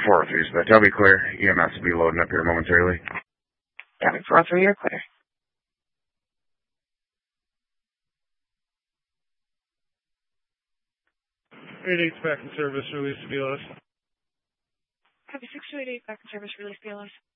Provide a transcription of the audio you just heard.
403 dispatch. I'll be clear. EMS will be loading up here momentarily. Traffic 403, you're clear. 88's back in service, release to BLS. Copy 6288, back in service, release BLS.